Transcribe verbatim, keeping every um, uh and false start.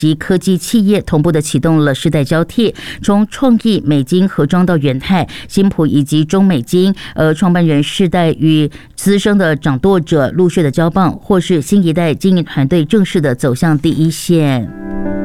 及科技企业同步的启动了世代交替，从创意、美金、盒装到元泰、新普以及中美金，而创办人世代与资深的掌舵者陆续的交棒，或是新一代经营团队正式的走向第一线。